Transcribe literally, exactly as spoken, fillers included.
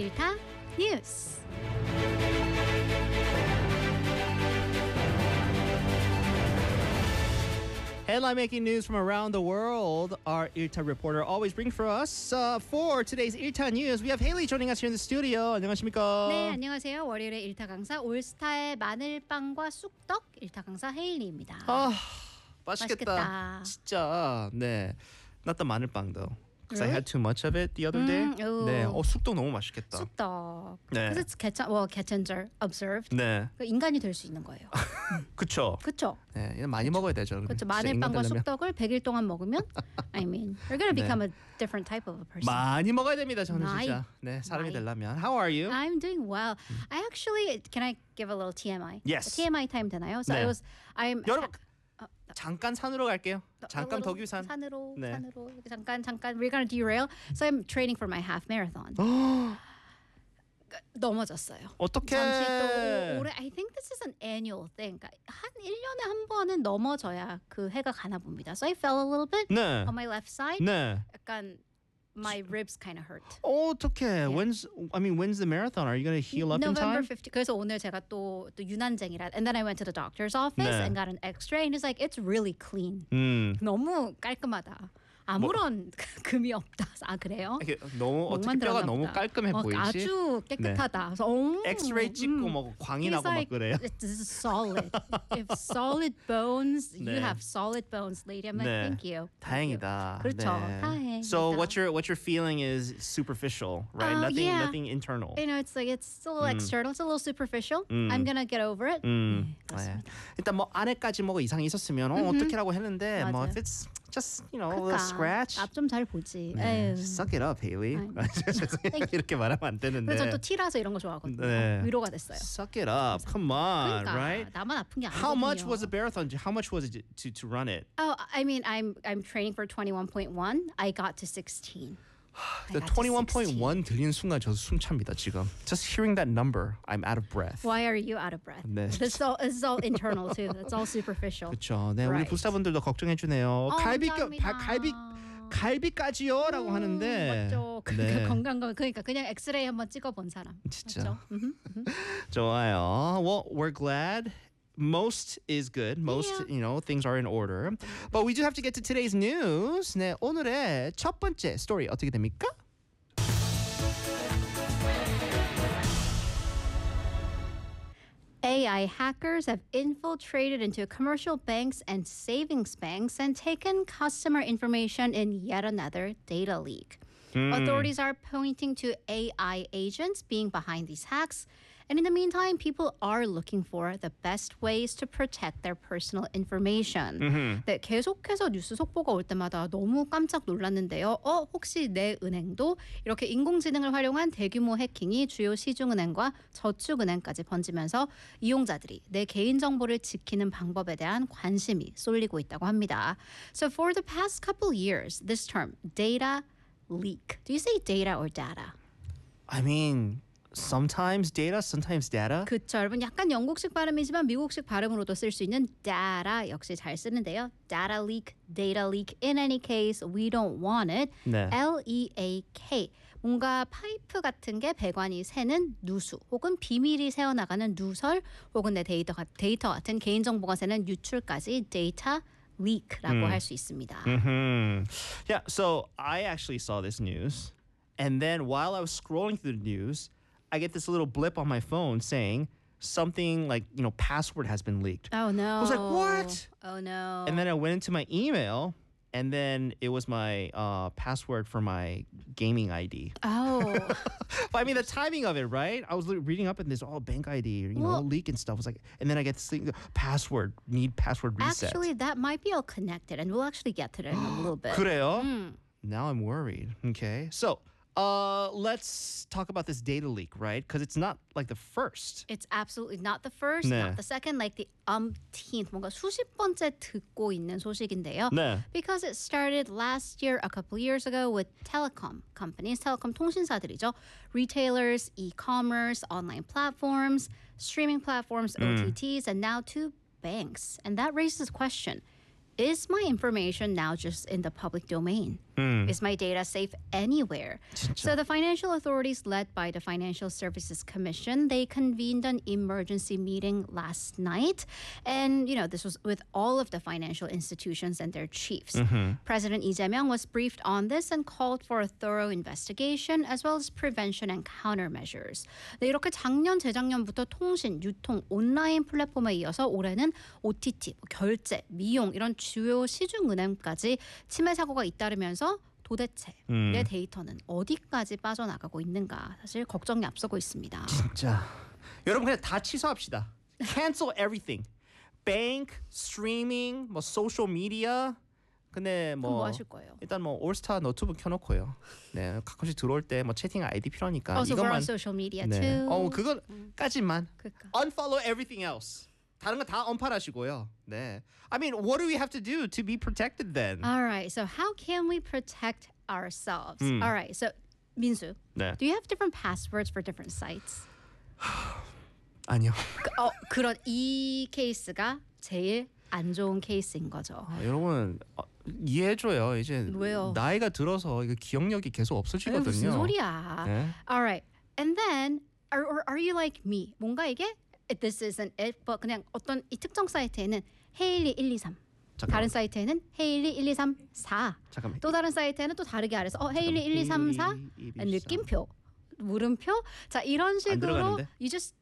일타 뉴스. Headline making news from around the world. Our 일타 reporter always brings for us. Uh, for today's 일타 news, we have Haley joining us here in the studio. 안녕하십니까? 네, 안녕하세요. 월요일의 일타 강사 올스타의 마늘빵과 쑥떡 일타 강사 헤일리입니다. 아, 맛있겠다. 맛있겠다. 진짜. 네. Not the 마늘빵 though. Because I Really? had too much of it the other day. 음, 오. 네. 어, 쑥떡 너무 맛있겠다. 쑥떡. 네. Because it's ketchup, well, Kettinger observed. 네. 그 인간이 될 수 있는 거예요. 그쵸. 그렇죠? 네. 이거 많이 먹어야 되죠. 그렇죠. 진짜 마늘빵과 인간 되려면. 쑥떡을 백 일 동안 먹으면 I mean, you're going to become a different type of a person. 많이 먹어야 됩니다. 저는 많이. 진짜. 네. 사람이 많이. 되려면. How are you? I'm doing well. I actually, can I give a little T M I? Yes. T M I time 되나요? So 네. I was, I'm 여러분 잠깐 산으로 갈게요. 잠깐 little 덕유산. 산으로 네. 산으로 잠깐 잠깐 we're gonna derail. So I'm training for my half marathon. 넘어졌어요. 어떻게? 잠시 또 올해 I think this is an annual thing. 그러니까 한 일 년에 한 번은 넘어져야 그 해가 가나 봅니다. So I fell a little bit 네. on my left side. 네. 약간 my ribs kind of hurt. 어, 어떡해. When's I mean when's the marathon? Are you going to heal up in November time? fifteenth. 그래서 오늘 제가 또, 또 유난쟁이라. And then I went to the doctor's office 네. and got an X-ray and he's like, it's really clean. 음. 너무 깔끔하다. 아무런 금이 없다. 아 그래요? 이렇게 너무 어떻게 목만 뼈가 들었나 너무 보다. 깔끔해 어, 보이지? 아주 깨끗하다. 그래서 오, 엑스레이 찍고 음. 뭐 광이 He's 나고 막 like, 그래요. This is solid. If solid bones, you 네. have solid bones, lady. I'm like, 네. thank you. 다행이다. 그렇죠. 네. 다행이다. So what you're what you're feeling is superficial, right? Oh, nothing yeah. nothing internal. You know, it's like it's a little external, it's a little superficial. 음. I'm gonna get over it. 음. 네, 그렇습니다. 네. 일단 뭐 안에까지 뭐가 이상이 있었으면 어, 어떻게라고 했는데 뭐 맞아요. if it's just you know a little 그러니까 scratch. 앞 좀 잘 보지. 네. 에휴. Suck it up, Haley. 죄송해요. 이렇게 말하면 안 되는데. 그래서 저는 또 티라서 이런 거 좋아하거든요. 네. 위로가 됐어요. Suck it up. Come on, 그러니까 right? 나만 아픈 게 아니거든요. How much was the marathon? How much was it to to run it? Oh, I mean, I'm I'm training for twenty-one point one. I got to sixteen. I The got to twenty-one point one sixteen. 들리는 순간 저 숨찹니다 지금. Just hearing that number, I'm out of breath. Why are you out of breath? 네. This is all this is all internal too. It's all superficial. 그렇죠. 네, 우리 Right. 부사분들도 걱정해 주네요. 어, 갈비 감사합니다. 갈비 갈비까지요라고 하는데. 맞죠. 그 네. 건강 건 그러니까 그냥 엑스레이 한번 찍어본 사람. 진짜. 맞죠? 음흠. 좋아요. Well, we're glad. Most is good. Most, Yeah. you know, things are in order. But we do have to get to today's news. 네, 오늘의 첫 번째 스토리 어떻게 됩니까? A I hackers have infiltrated into commercial banks and savings banks and taken customer information in yet another data leak. Authorities are pointing to A I agents being behind these hacks. And in the meantime, people are looking for the best ways to protect their personal information. 네, 계속해서 뉴스 속보가 올 때마다 너무 깜짝 놀랐는데요. 어, 혹시 내 은행도 이렇게 인공지능을 활용한 대규모 해킹이 주요 시중은행과 저축은행까지 번지면서 이용자들이 내 개인정보를 지키는 방법에 대한 관심이 쏠리고 있다고 합니다. So for the past couple years, this term, data leak. Do you say data or data? I mean, sometimes data, sometimes data. 그쵸. 여러분 약간 영국식 발음이지만 미국식 발음으로도 쓸 수 있는 data 역시 잘 쓰는데요. Data leak, data leak. In any case, we don't want it. 네. L E A K. 뭔가 파이프 같은 게 배관이 새는 누수 혹은 비밀이 새어나가는 누설 혹은 내 데이터, 데이터 같은 개인정보가 새는 유출까지 data leak라고 할 수 있습니다. Hmm. Yeah, so I actually saw this news. And then while I was scrolling through the news, I get this little blip on my phone saying something like, you know, password has been leaked. Oh no. I was like, what? Oh no. And then I went into my email, and then it was my uh, password for my gaming I D. Oh. But I mean, the timing of it, right? I was li- reading up in this, oh, bank I D, you know, Well- leak and stuff. I was like, and then I get this thing, password, need password reset. Actually, that might be all connected, and we'll actually get to that in a little bit. 그래요? Now I'm worried. Okay, so uh, let's talk about this data leak, right? Because it's not like the first. It's absolutely not the first, 네. not the second, like the umpteenth, 뭔가 수십 번째 듣고 있는 소식인데요. 네. Because it started last year, a couple years ago with telecom companies, telecom 통신사들이죠. Retailers, e-commerce, online platforms, streaming platforms, O T Ts, and now to banks. And that raises the question, is my information now just in the public domain? 음. Is my data safe anywhere? 진짜. So the financial authorities led by the Financial Services Commission, they convened an emergency meeting last night. And, you know, this was with all of the financial institutions and their chiefs. Mm-hmm. President Lee Jae-myung was briefed on this and called for a thorough investigation as well as prevention and countermeasures. 네, 이렇게 작년, 재작년부터 통신, 유통, 온라인 플랫폼에 이어서 올해는 오티티, 결제, 미용 이런 주요 시중은행까지 침해 사고가 잇따르면서 도대체 음. 내 데이터는 어디까지 빠져나가고 있는가 사실 걱정이 앞서고 있습니다. 진짜. 여러분 그냥 다 취소합시다. Cancel everything. Bank, streaming, 뭐 social media. 근데 그럼 뭐, 뭐 하실 거예요? 일단 뭐 올스타 노트북 켜놓고요. 네, 가끔씩 들어올 때 뭐 채팅 아이디 필요하니까 Also, we're on 이것만. social media 네. too. 어, 그거까지만. 그러니까. Unfollow everything else. 다른 거 다 언팔하시고요. 네. I mean, what do we have to do to be protected then? All right. So how can we protect ourselves? 음. All right. So 민수, 네. do you have different passwords for different sites? 아니요. 그, 어, 그런 이 케이스가 제일 안 좋은 케이스인 거죠. 아, 여러분 어, 이해해줘요. 이제 왜요? 나이가 들어서 이거 기억력이 계속 에이, 없어지거든요. 무슨 소리야? 네. All right. And then are, or are you like me? 뭔가 이게 this isn't it, but 그냥 어떤 이 특정 사이트에는 헤일리 일, 이, 삼. 잠깐만. 다른 사이트에는 헤일리 일, 이, 삼, 사. 잠깐만. 또 다른 사이트에는 또 다르게 아래서 어 헤일리 일, 이, 삼, 사. 헤일리 일, 이, 삼. 느낌표, 물음표. 자 이런 식으로 들어가는데? you just